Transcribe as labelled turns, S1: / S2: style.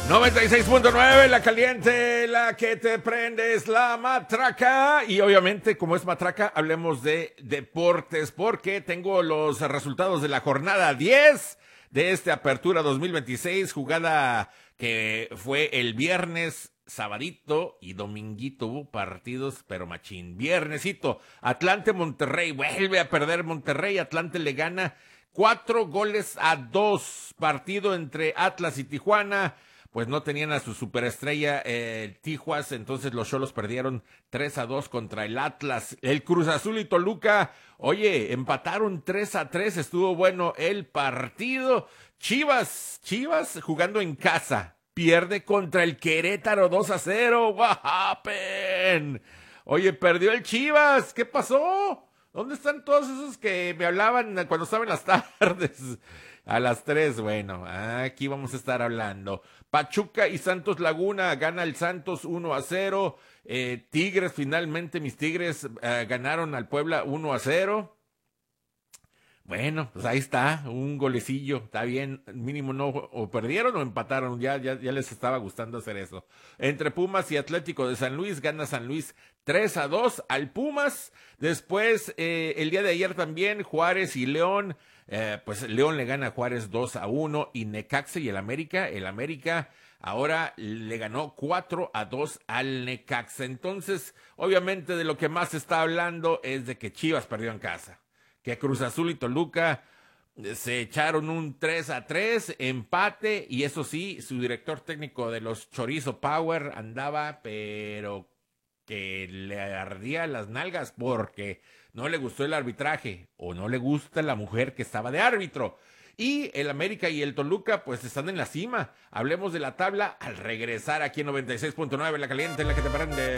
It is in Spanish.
S1: 96.9, la caliente, la que te prende es la matraca. Y obviamente, como es matraca, hablemos de deportes, porque tengo los resultados de la jornada 10 de esta Apertura 2026, jugada que fue el viernes, sabadito y dominguito. Hubo partidos, pero machín. Viernesito, Atlante-Monterrey, vuelve a perder Monterrey, Atlante le gana 4-2. Partido entre Atlas y Tijuana. Pues no tenían a su superestrella Tijuas, entonces los Xolos perdieron 3-2 contra el Atlas. El Cruz Azul y Toluca, oye, empataron 3-3, estuvo bueno el partido. Chivas jugando en casa, pierde contra el Querétaro 2-0. What happened? Oye, perdió el Chivas, ¿qué pasó? ¿Dónde están todos esos que me hablaban cuando estaba en las tardes? A las 3, bueno, aquí vamos a estar hablando. Pachuca y Santos Laguna, gana el Santos 1-0. Tigres, finalmente mis Tigres ganaron al Puebla 1-0. Bueno, pues ahí está, un golecillo, está bien, mínimo no, o perdieron o empataron, ya les estaba gustando hacer eso. Entre Pumas y Atlético de San Luis, gana San Luis 3-2 al Pumas. Después, el día de ayer también, Juárez y León, pues León le gana a Juárez 2-1, y Necaxa y el América ahora le ganó 4-2 al Necaxa. Entonces, obviamente de lo que más se está hablando es de que Chivas perdió en casa, que Cruz Azul y Toluca se echaron un 3-3, empate, y eso sí, su director técnico de los Chorizo Power andaba, pero que le ardía las nalgas porque no le gustó el arbitraje, o no le gusta la mujer que estaba de árbitro. Y el América y el Toluca pues están en la cima. Hablemos de la tabla al regresar aquí en 96.9, la caliente, la que te prende.